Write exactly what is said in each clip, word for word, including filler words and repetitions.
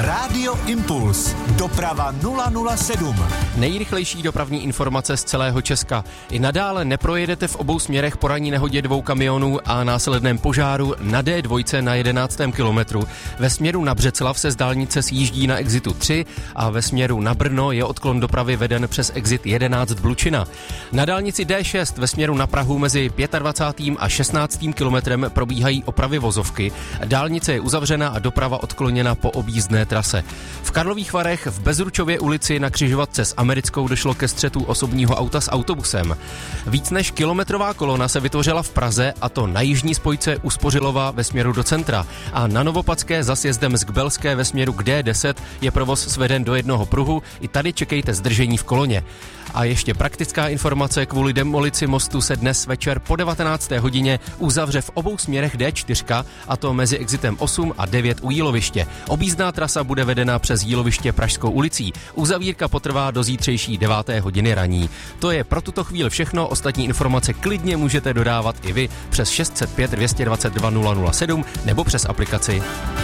Rádio Impuls. Doprava nula nula sedm. Nejrychlejší dopravní informace z celého Česka. I nadále neprojedete v obou směrech po ranní nehodě dvou kamionů a následném požáru na D dva na jedenáctém kilometru. Ve směru na Břeclav se z dálnice sjíždí na exitu tři a ve směru na Brno je odklon dopravy veden přes exit jedenáct Blučina. Na dálnici D šest ve směru na Prahu mezi dvacátým pátým a šestnáctým kilometrem probíhají opravy vozovky. Dálnice je uzavřena a doprava odkloněna po objízdné trase. V Karlových Varech v Bezručově ulici na křižovatce s Americkou došlo ke střetu osobního auta s autobusem. Víc než kilometrová kolona se vytvořila v Praze, a to na jižní spojce u Spořilova ve směru do centra. A na Novopadské za sjezdem z Kbelské ve směru k D deset je provoz sveden do jednoho pruhu. I tady čekejte zdržení v koloně. A ještě praktická informace: kvůli demolici mostu se dnes večer po devatenácté hodině uzavře v obou směrech D čtyři, a to mezi exitem osm a devět u Jíloviště. Objízdná trasa bude vedena přes Jíloviště Pražskou ulicí. Uzavírka potrvá do zítřejší deváté hodiny raní. To je pro tuto chvíli všechno. Ostatní informace klidně můžete dodávat i vy přes šest set pět dvě dvacet dva nula nula sedm nebo přes aplikaci.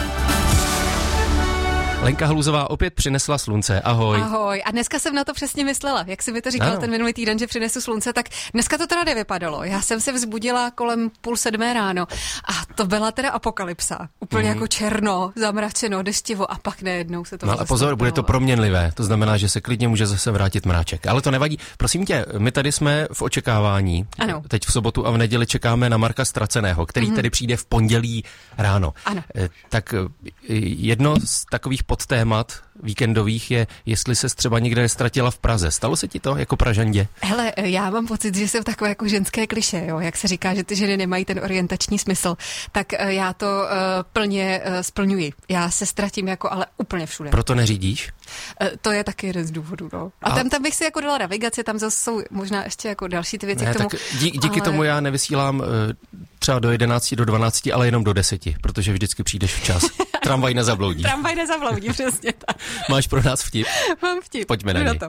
Lenka Haluzová opět přinesla slunce. Ahoj. Ahoj. A dneska jsem na to přesně myslela. Jak jsi mi to říkal ano. ten minulý týden, že přinesu slunce, tak dneska to teda nevypadalo. Já jsem se vzbudila kolem půl sedmé ráno a to byla teda apokalypsa. Úplně mm. jako černo, zamračeno, deštivo a pak nejednou se to. No ale pozor, bude to proměnlivé. To znamená, že se klidně může zase vrátit mráček. Ale to nevadí. Prosím tě, my tady jsme v očekávání. Ano. Teď v sobotu a v neděli čekáme na Marka Ztraceného, který mm. tedy přijde v pondělí ráno. Ano. Tak jedno z takových podtémat víkendových je, jestli se třeba někde nestratila v Praze. Stalo se ti to jako Pražandě? Hele, já mám pocit, že jsem takové jako ženské klišé, jo, jak se říká, že ty ženy nemají ten orientační smysl, tak já to uh, plně uh, splňuji. Já se ztratím jako ale úplně všude. Proto neřídíš? Uh, to je taky jeden z důvodů, no. A, a tam, tam bych si jako dala navigaci, tam zase jsou možná ještě jako další ty věci ne, k tomu. Tak dí, díky ale... tomu já nevysílám uh, třeba do jedenácti, do dvanácti, ale jenom do deseti, protože vždycky přijdeš včas. Tramvaj nezabloudí. Tramvaj nezabloudí, přesně tak. Máš pro nás vtip? Mám vtip. Pojďme na něj. to.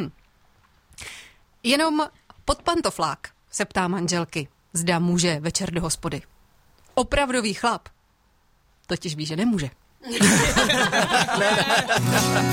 Jenom pod pantoflák se ptá manželky, zda může večer do hospody. Opravdový chlap totiž ví, že nemůže.